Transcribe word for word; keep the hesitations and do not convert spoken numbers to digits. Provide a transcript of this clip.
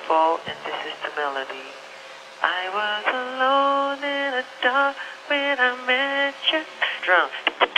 beautiful, and this is the melody. I was alone in the dark when I met you. Drum.